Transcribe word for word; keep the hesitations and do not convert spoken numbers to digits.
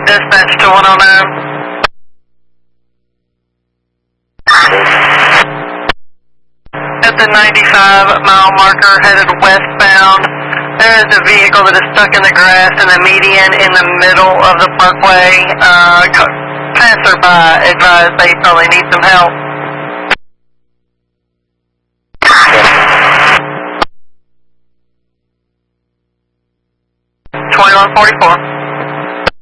Dispatch to one oh nine. At the ninety-five mile marker headed westbound, there is a vehicle that is stuck in the grass in the median in the middle of the parkway. Uh, passerby advised they probably need some help. twenty-one forty-four.